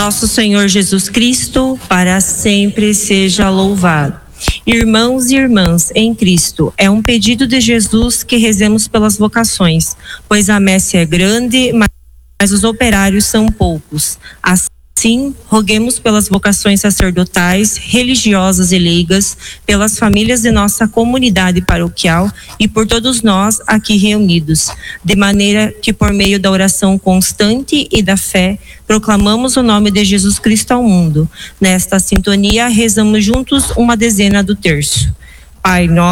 Nosso Senhor Jesus Cristo, para sempre seja louvado. Irmãos e irmãs em Cristo, é um pedido de Jesus que rezemos pelas vocações, pois a messe é grande, mas os operários são poucos. Assim, roguemos pelas vocações sacerdotais, religiosas e leigas, pelas famílias de nossa comunidade paroquial e por todos nós aqui reunidos, de maneira que por meio da oração constante e da fé, proclamamos o nome de Jesus Cristo ao mundo. Nesta sintonia, rezamos juntos uma dezena do terço. Pai nosso